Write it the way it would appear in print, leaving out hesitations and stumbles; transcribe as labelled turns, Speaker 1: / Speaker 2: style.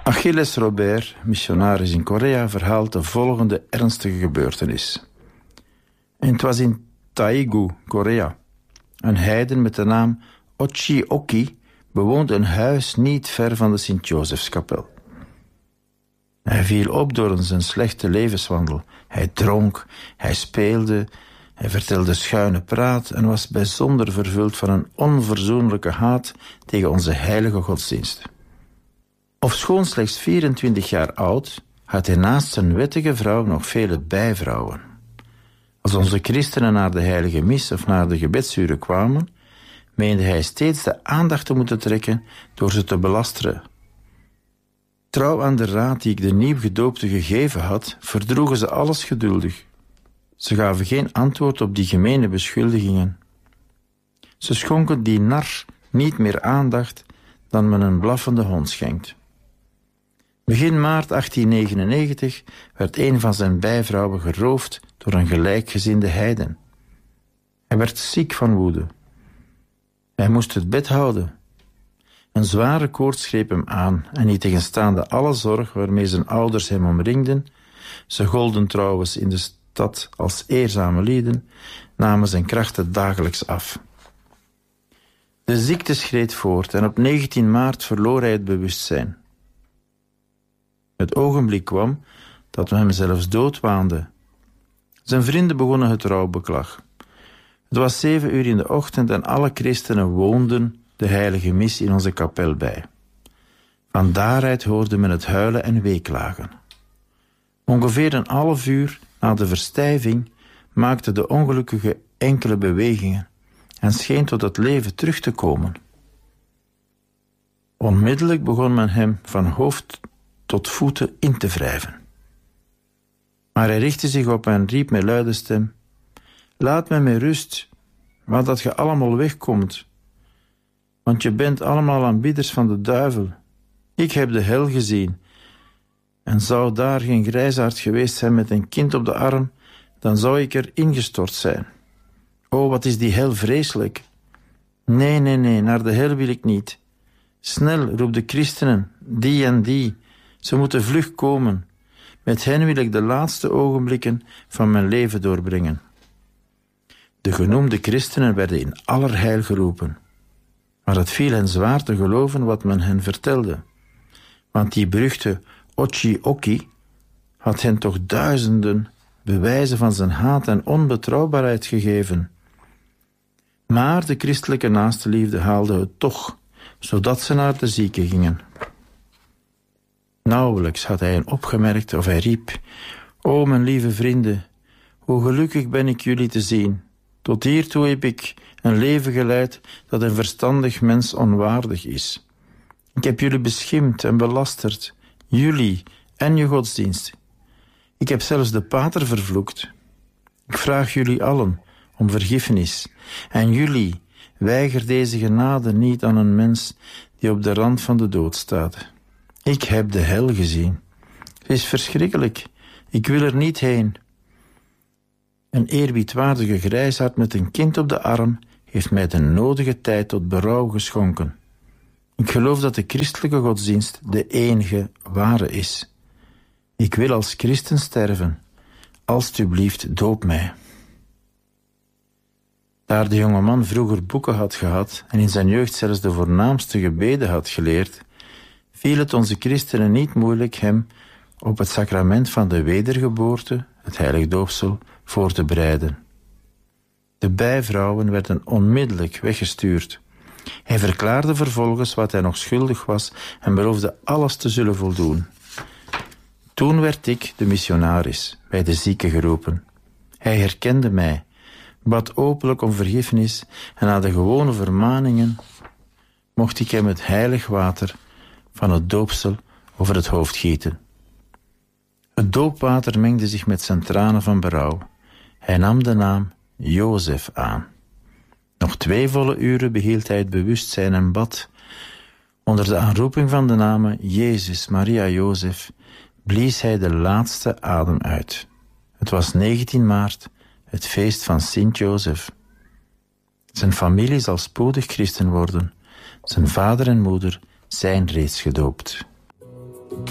Speaker 1: Achilles Robert, missionaris in Korea, verhaalt de volgende ernstige gebeurtenis. En het was in Daegu, Korea. Een heiden met de naam Ochi-Oki bewoonde een huis niet ver van de Sint-Josefskapel. Hij viel op door zijn slechte levenswandel. Hij dronk, hij speelde, hij vertelde schuine praat en was bijzonder vervuld van een onverzoenlijke haat tegen onze heilige godsdienst. Ofschoon slechts 24 jaar oud, had hij naast zijn wettige vrouw nog vele bijvrouwen. Als onze christenen naar de heilige mis of naar de gebedsuren kwamen, meende hij steeds de aandacht te moeten trekken door ze te belasteren. Trouw aan de raad die ik de nieuwgedoopte gegeven had, verdroegen ze alles geduldig. Ze gaven geen antwoord op die gemene beschuldigingen. Ze schonken die nar niet meer aandacht dan men een blaffende hond schenkt. Begin maart 1899 werd een van zijn bijvrouwen geroofd door een gelijkgezinde heiden. Hij werd ziek van woede. Hij moest het bed houden. Een zware koorts greep hem aan en niettegenstaande alle zorg waarmee zijn ouders hem omringden, ze golden trouwens in de stad als eerzame lieden, namen zijn krachten dagelijks af. De ziekte schreed voort en op 19 maart verloor hij het bewustzijn. Het ogenblik kwam dat we hem zelfs dood waanden. Zijn vrienden begonnen het rouwbeklag. Het was 7 uur in de ochtend en alle christenen woonden de heilige mis in onze kapel bij. Van daaruit hoorde men het huilen en weeklagen. Ongeveer een half uur na de verstijving maakte de ongelukkige enkele bewegingen en scheen tot het leven terug te komen. Onmiddellijk begon men hem van hoofd tot voeten in te wrijven. Maar hij richtte zich op en riep met luide stem: "Laat mij met rust, want dat je allemaal wegkomt. Want je bent allemaal aanbidders van de duivel. Ik heb de hel gezien. En zou daar geen grijsaard geweest zijn met een kind op de arm, dan zou ik er ingestort zijn. O, wat is die hel vreselijk. Nee, naar de hel wil ik niet. Snel, roep de christenen, die en die. Ze moeten vlug komen. Met hen wil ik de laatste ogenblikken van mijn leven doorbrengen." De genoemde christenen werden in allerheil geroepen. Maar het viel hen zwaar te geloven wat men hen vertelde. Want die beruchte Ochi-Oki had hen toch duizenden bewijzen van zijn haat en onbetrouwbaarheid gegeven. Maar de christelijke naastenliefde haalde het toch, zodat ze naar de zieken gingen. Nauwelijks had hij hen opgemerkt of hij riep: "O, mijn lieve vrienden, hoe gelukkig ben ik jullie te zien. Tot hiertoe heb ik een leven geleid dat een verstandig mens onwaardig is. Ik heb jullie beschimpt en belasterd, jullie en je godsdienst. Ik heb zelfs de pater vervloekt. Ik vraag jullie allen om vergiffenis. En jullie, weiger deze genade niet aan een mens die op de rand van de dood staat. Ik heb de hel gezien. Het is verschrikkelijk. Ik wil er niet heen. Een eerbiedwaardige grijsaard met een kind op de arm heeft mij de nodige tijd tot berouw geschonken. Ik geloof dat de christelijke godsdienst de enige ware is. Ik wil als christen sterven. Alstublieft, doop mij." Daar de jonge man vroeger boeken had gehad en in zijn jeugd zelfs de voornaamste gebeden had geleerd, viel het onze christenen niet moeilijk hem op het sacrament van de wedergeboorte, het heilig doopsel, voor te bereiden. De bijvrouwen werden onmiddellijk weggestuurd. Hij verklaarde vervolgens wat hij nog schuldig was en beloofde alles te zullen voldoen. Toen werd ik, de missionaris, bij de zieke geroepen. Hij herkende mij, bad openlijk om vergiffenis en na de gewone vermaningen mocht ik hem het heilig water van het doopsel over het hoofd gieten. Het doopwater mengde zich met zijn tranen van berouw. Hij nam de naam Jozef aan. Nog 2 volle uren behield hij het bewustzijn en bad. Onder de aanroeping van de namen Jezus, Maria, Jozef blies hij de laatste adem uit. Het was 19 maart, het feest van Sint-Jozef. Zijn familie zal spoedig christen worden. Zijn vader en moeder zijn reeds gedoopt.